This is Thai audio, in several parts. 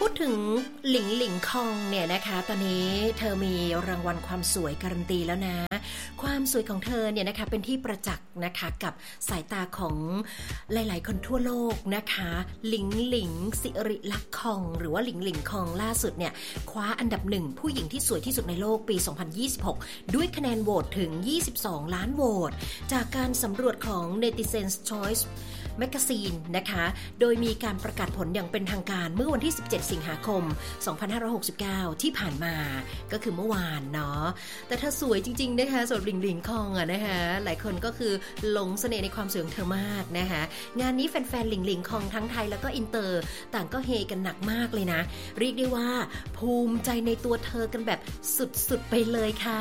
ดถึงหลิงหลิงคองเนี่ยนะคะตอนนี้เธอมีรางวัลความสวยการันตีแล้วนะความสวยของเธอเนี่ยนะคะเป็นที่ประจักษ์นะคะกับสายตาของหลายๆคนทั่วโลกนะคะหลิงหลิงสิริลักษณ์คองหรือว่าหลิงหลิงคองล่าสุดเนี่ยคว้าอันดับ1ผู้หญิงที่สวยที่สุดในโลกปี 2026 ด้วยคะแนนโหวตถึง22ล้านโหวตจากการสำรวจของ Netizens Choiceแมกกาซีนนะคะโดยมีการประกาศผลอย่างเป็นทางการเมื่อวันที่17สิงหาคม2569ที่ผ่านมาก็คือเมื่อวานเนาะแต่เธอสวยจริงๆนะคะสำหรับหลิงหลิงคองอะนะคะหลายคนก็คือหลงเสน่ห์ในความสวยของเธอมากนะคะงานนี้แฟนๆหลิงหลิงคองทั้งไทยแล้วก็อินเตอร์ต่างก็เฮกันหนักมากเลยนะเรียกได้ว่าภูมิใจในตัวเธอกันแบบสุดๆไปเลยค่ะ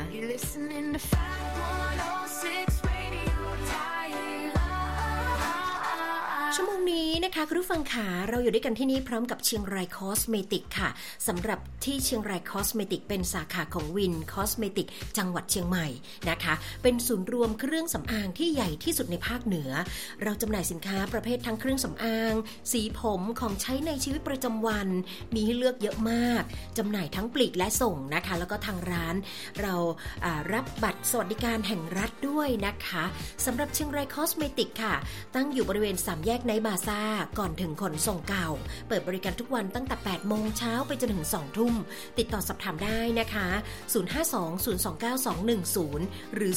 ชั่วโมงนี้นะคะคุณผู้ฟังค่ะเราอยู่ด้วยกันที่นี่พร้อมกับเชียงรายคอสเมติกค่ะสำหรับที่เชียงรายคอสเมติกเป็นสาขาของวินคอสเมติกจังหวัดเชียงใหม่นะคะเป็นศูนย์รวมเครื่องสำอางที่ใหญ่ที่สุดในภาคเหนือเราจำหน่ายสินค้าประเภททั้งเครื่องสำอางสีผมของใช้ในชีวิตประจำวันมีให้เลือกเยอะมากจำหน่ายทั้งปลีกและส่งนะคะแล้วก็ทางร้านเรารับบัตรสวัสดิการแห่งรัฐด้วยนะคะสำหรับเชียงรายคอสเมติกค่ะตั้งอยู่บริเวณ3แยกไนท์บาซ่าก่อนถึงขนส่งเก่าเปิดบริการทุกวันตั้งแต่ 8 โมงเช้าไปจนถึง 2 ทุ่มติดต่อสอบถามได้นะคะ052-029-210หรือ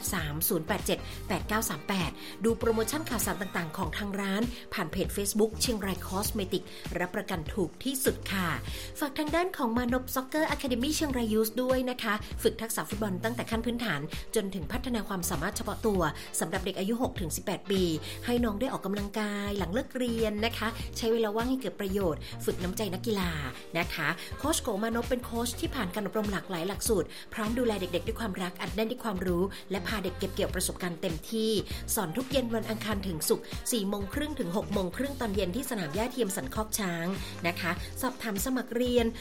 0830878938ดูโปรโมชั่นข่าวสารต่างๆของทางร้านผ่านเพจ Facebook เชียงรายคอสเมติกรับประกันถูกที่สุดค่ะฝากทางด้านของมานพซ็อกเกอร์อะคาเดมี่เชียงรายยูสด้วยนะคะฝึกทักษะฟุตบอลตั้งแต่ขั้นพื้นฐานจนถึงพัฒนาความสามารถเฉพาะตัวสำหรับเด็กอายุ 6-18 ปีให้น้องได้ออกกำลังกายหลังเลิกเรียนนะคะใช้เวลาว่างให้เกิดประโยชน์ฝึกน้ำใจนักกีฬานะคะโค้ชโกมานพเป็นโค้ชที่ผ่านการอบรมหลากหลายหลักสูตรพร้อมดูแลเด็กๆด้วยความรักอัดแน่นด้วยความรู้และพาเด็กเก็บเกี่ยวประสบการณ์เต็มที่สอนทุกเย็นวันอังคารถึงศุกร์ 4:30 ถึง 6:30 ตอนเย็นที่สนามหญ้าเทียมสันคอกช้างนะคะสอบถามสมัครเรียน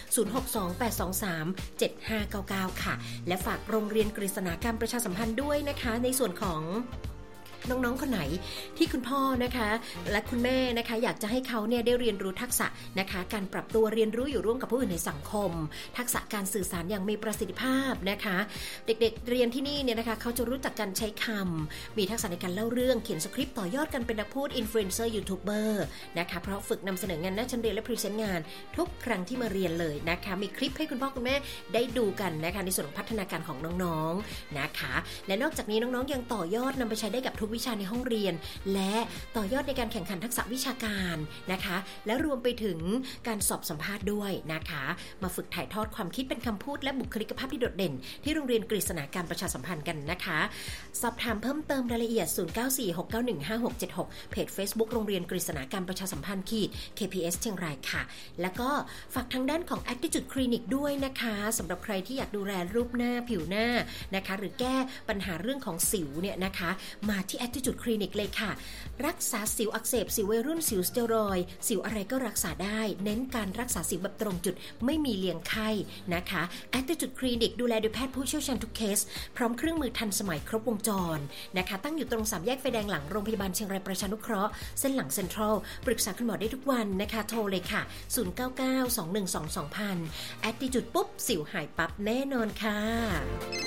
062-823-7599ค่ะและฝากโรงเรียนกฤษณาการประชาสัมพันธ์ด้วยนะคะในส่วนของน้องๆคนไหนที่คุณพ่อนะคะและคุณแม่นะคะอยากจะให้เขาเนี่ยได้เรียนรู้ทักษะนะคะการปรับตัวเรียนรู้อยู่ร่วมกับผู้อื่นในสังคมทักษะการสื่อสารอย่างมีประสิทธิภาพนะคะเด็กๆเรียนที่นี่เนี่ยนะคะเขาจะรู้จักการใช้คำมีทักษะในการเล่าเรื่องเขียนสคริปต์ต่อยอดกันเป็นนักพูดอินฟลูเอนเซอร์ยูทูบเบอร์นะคะเพราะฝึกนำเสนองานหน้าชั้นเรียนและพรีเซนต์งานทุกครั้งที่มาเรียนเลยนะคะมีคลิปให้คุณพ่อคุณแม่ได้ดูกันนะคะในส่วนของพัฒนาการของน้องๆนะคะและนอกจากนี้น้องๆยังต่อยอดนำไปใช้ได้กับทุกวิชาในห้องเรียนและต่อยอดในการแข่งขันทักษะวิชาการนะคะและรวมไปถึงการสอบสัมภาษณ์ด้วยนะคะมาฝึกถ่ายทอดความคิดเป็นคำพูดและบุคลิกภาพที่โดดเด่นที่โรงเรียนกฤษณาการประชาสัมพันธ์กันนะคะสอบถามเพิ่มเติมรายละเอียด0946915676เพจ Facebook โรงเรียนกฤษณาการประชาสัมพันธ์KPS เชียงรายค่ะแล้วก็ฝากทางด้านของ Attitude Clinic ด้วยนะคะสำหรับใครที่อยากดูแลรูปหน้าผิวหน้านะคะหรือแก้ปัญหาเรื่องของสิวเนี่ยนะคะมาที่ Attitude Clinic เลยค่ะรักษาสิวอักเสบสิววัยรุ่นสิวสเตียรอยด์สิวอะไรก็รักษาได้เน้นการรักษาสิวแบบตรงจุดไม่มีเลี่ยงไข้นะคะ Attitude Clinic ดูแลโดยแพทย์ผู้เชี่ยวชาญทุกเคสพร้อมเครื่องมือทันสมัยครบวงจรนะคะตั้งอยู่ตรง3แยกไฟแดงหลังโรงพยาบาลเชียงรายประชานุเคราะห์เส้นหลังเซ็นทรัลปรึกษาคุณหมอได้ทุกวันนะคะโทรเลยค่ะ0992122000 Attitude ปุ๊บสิวหายปั๊บแน่นอนค่ะ